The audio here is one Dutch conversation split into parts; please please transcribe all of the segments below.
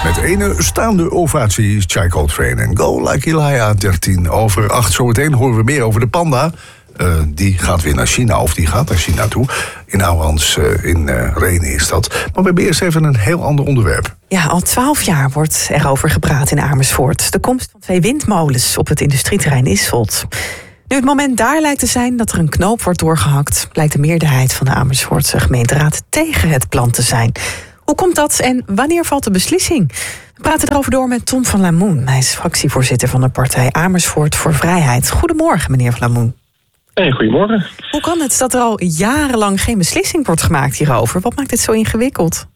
Met ene staande ovatie Chaiko Train en Go Like Elijah 7:13. Zometeen horen we meer over de panda. Die gaat weer naar China, of die gaat naar China toe. In Ouwans, in Renen is dat. Maar we hebben eerst even een heel ander onderwerp. Ja, al 12 jaar wordt erover gepraat in Amersfoort. De komst van 2 windmolens op het industrieterrein Isselt. Nu het moment daar lijkt te zijn dat er een knoop wordt doorgehakt, lijkt de meerderheid van de Amersfoortse gemeenteraad tegen het plan te zijn. Hoe komt dat en wanneer valt de beslissing? We praten erover door met Tom van Lamoen. Hij is fractievoorzitter van de partij Amersfoort voor Vrijheid. Goedemorgen, meneer van Lamoen. Hey, goedemorgen. Hoe kan het dat er al jarenlang geen beslissing wordt gemaakt hierover? Wat maakt dit zo ingewikkeld?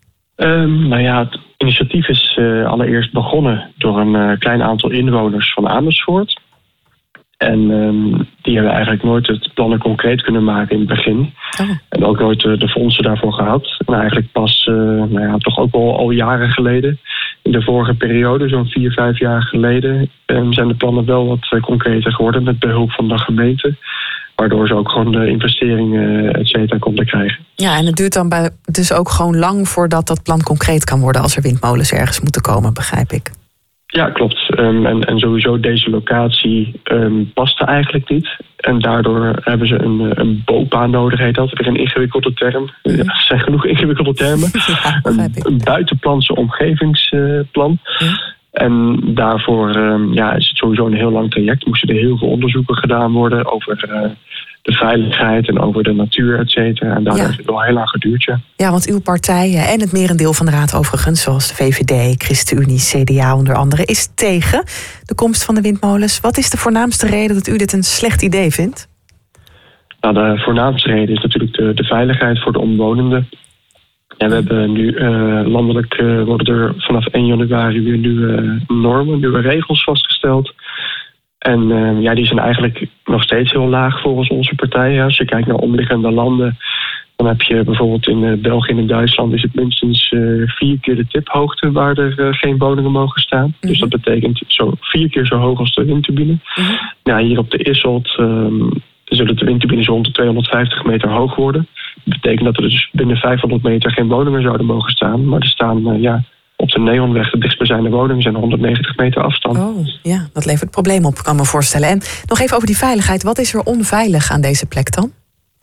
Het initiatief is allereerst begonnen door een klein aantal inwoners van Amersfoort. En die hebben eigenlijk nooit het plannen concreet kunnen maken in het begin. Oh. En ook nooit de fondsen daarvoor gehad. En eigenlijk pas, toch ook al jaren geleden, in de vorige periode, zo'n 4-5 jaar geleden, zijn de plannen wel wat concreter geworden met behulp van de gemeente. Waardoor ze ook gewoon de investeringen, et cetera, konden krijgen. Ja, en het duurt dan dus ook gewoon lang voordat dat plan concreet kan worden als er windmolens ergens moeten komen, begrijp ik. Ja, klopt. En sowieso deze locatie paste eigenlijk niet. En daardoor hebben ze een BOPA nodig, heet dat. Weer een ingewikkelde term. Ja, er zijn genoeg ingewikkelde termen. Ja, een buitenplantse omgevingsplan. En daarvoor is het sowieso een heel lang traject. Moesten er heel veel onderzoeken gedaan worden over de veiligheid en over de natuur, et cetera. En daar heeft het wel heel lang geduurd, ja. Ja, want uw partij en het merendeel van de raad overigens, zoals de VVD, ChristenUnie, CDA onder andere, is tegen de komst van de windmolens. Wat is de voornaamste reden dat u dit een slecht idee vindt? Nou, de voornaamste reden is natuurlijk de veiligheid voor de omwonenden. Ja, we hebben nu landelijk worden er vanaf 1 januari weer nieuwe normen, nieuwe regels vastgesteld. En die zijn eigenlijk nog steeds heel laag volgens onze partij. Als je kijkt naar omliggende landen, dan heb je bijvoorbeeld in België en in Duitsland is het minstens 4 keer de tiphoogte waar er geen woningen mogen staan. Mm-hmm. Dus dat betekent 4 keer zo hoog als de windturbine. Mm-hmm. Ja, hier op de Isselt zullen de windturbines rond de 250 meter hoog worden. Dat betekent dat er dus binnen 500 meter geen woningen zouden mogen staan. Maar er staan op de Neonweg de dichtstbijzijnde woningen zijn 190 meter afstand. Oh, ja, dat levert problemen op, kan me voorstellen. En nog even over die veiligheid. Wat is er onveilig aan deze plek dan?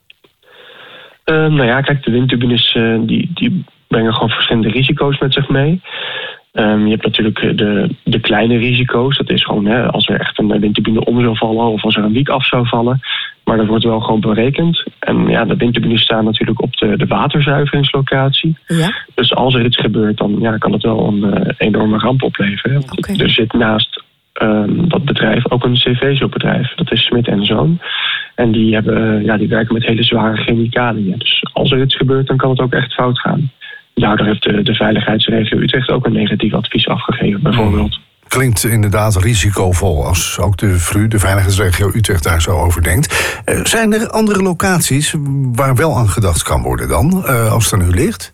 Kijk, de windturbines die brengen gewoon verschillende risico's met zich mee. Je hebt natuurlijk de kleine risico's. Dat is gewoon als er echt een windturbine om zou vallen of als er een wiek af zou vallen. Maar dat wordt wel gewoon berekend. En de windturbines staan natuurlijk op de waterzuiveringslocatie. Ja. Dus als er iets gebeurt, dan kan het wel een enorme ramp opleveren. Okay. Er zit naast dat bedrijf ook een cv-bedrijf. Dat is Smit & Zoon. En die werken met hele zware chemicaliën. Dus als er iets gebeurt, dan kan het ook echt fout gaan. Daardoor heeft de veiligheidsregio Utrecht ook een negatief advies afgegeven, bijvoorbeeld. Klinkt inderdaad risicovol als ook de VRU, de veiligheidsregio Utrecht, daar zo over denkt. Zijn er andere locaties waar wel aan gedacht kan worden dan, als het er nu ligt?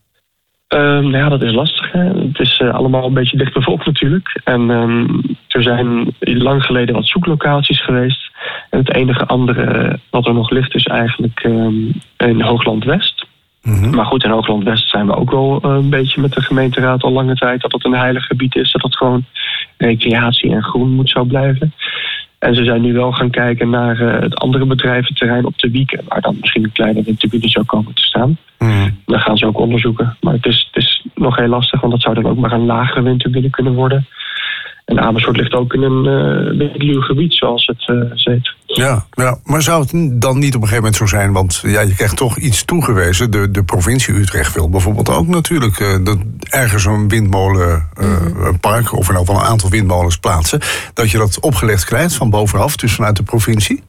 Dat is lastig. Hè? Het is allemaal een beetje dicht bevolkt natuurlijk. En er zijn lang geleden wat zoeklocaties geweest. En het enige andere wat er nog ligt is eigenlijk in Hoogland West. Mm-hmm. Maar goed, in Hoogland West zijn we ook wel een beetje met de gemeenteraad al lange tijd dat het een heilig gebied is. Dat het gewoon recreatie en groen moet zo blijven. En ze zijn nu wel gaan kijken naar het andere bedrijventerrein op de Wieken, waar dan misschien een kleine windturbine zou komen te staan. Mm. Dan gaan ze ook onderzoeken. Maar het is nog heel lastig, want dat zou dan ook maar een lagere windturbine kunnen worden. En Amersfoort ligt ook in een windluw gebied, zoals het heet. Ja, maar zou het dan niet op een gegeven moment zo zijn? Want je krijgt toch iets toegewezen. De provincie Utrecht wil bijvoorbeeld ook natuurlijk dat ergens een windmolenpark of in ieder geval een aantal windmolens plaatsen. Dat je dat opgelegd krijgt van bovenaf, dus vanuit de provincie?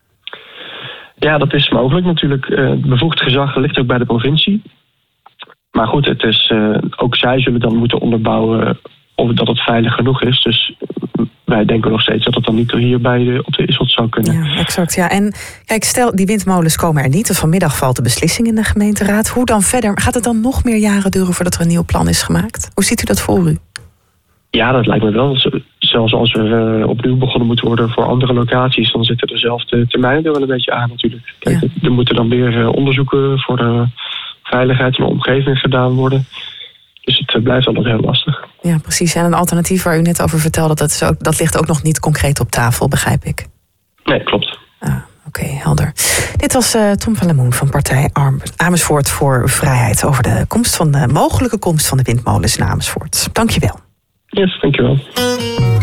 Ja, dat is mogelijk natuurlijk. Het bevoegd gezag ligt ook bij de provincie. Maar goed, het is, ook zij zullen dan moeten onderbouwen of dat het veilig genoeg is. Dus wij denken nog steeds dat het dan niet hier op de Isselt zou kunnen. Ja, exact. Ja. En kijk, stel die windmolens komen er niet. Dus vanmiddag valt de beslissing in de gemeenteraad. Hoe dan verder? Gaat het dan nog meer jaren duren voordat er een nieuw plan is gemaakt? Hoe ziet u dat voor u? Ja, dat lijkt me wel. Zelfs als er opnieuw begonnen moet worden voor andere locaties, dan zitten dezelfde termijnen er wel een beetje aan natuurlijk. Kijk, er moeten dan weer onderzoeken voor de veiligheid en de omgeving gedaan worden. Dus blijft altijd heel lastig. Ja, precies. En een alternatief waar u net over vertelde, dat ligt ook nog niet concreet op tafel, begrijp ik. Nee, klopt. Oké, helder. Dit was Tom van Lemoen van partij Amersfoort voor Vrijheid over de mogelijke komst van de windmolens in Amersfoort. Dank je wel. Yes, dank je wel.